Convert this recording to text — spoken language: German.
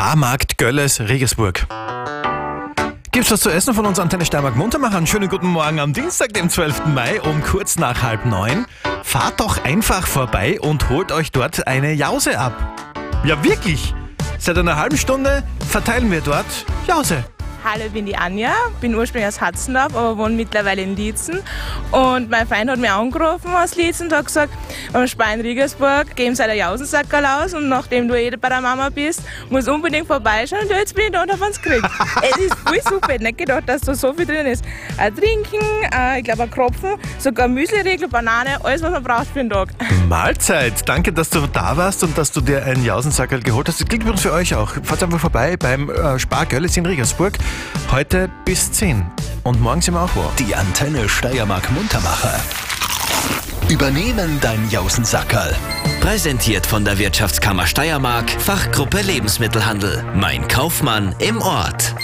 Sparmarkt Görles, Regensburg. Gibt's was zu essen von uns Antenne Steiermark Muntermachern? Schönen guten Morgen am Dienstag, dem 12. Mai um kurz nach 8:30. Fahrt doch einfach vorbei und holt euch dort eine Jause ab. Ja, wirklich! Seit einer halben Stunde verteilen wir dort Jause. Hallo, ich bin die Anja, bin ursprünglich aus Hatzendorf, aber wohne mittlerweile in Liezen. Und mein Freund hat mich angerufen aus Liezen und hat gesagt, beim Spar in Regensburg geben sie einen Jausensackerl aus und nachdem du bei der Mama bist, muss unbedingt vorbeischauen und jetzt bin ich da und habe es gekriegt. Es ist voll super, ich hätte nicht gedacht, dass da so viel drin ist. Ein Trinken, ich glaube ein Kropfen, sogar Müsli-Riegel, Banane, alles was man braucht für den Tag. Mahlzeit! Danke, dass du da warst und dass du dir einen Jausensackerl geholt hast. Das klingt übrigens für euch auch. Fahrt einfach vorbei beim Spar Görles in Regensburg. Heute bis 10. Und morgen sind wir auch wo. Die Antenne Steiermark Muntermacher übernehmen dein Jausensackerl. Präsentiert von der Wirtschaftskammer Steiermark, Fachgruppe Lebensmittelhandel. Mein Kaufmann im Ort.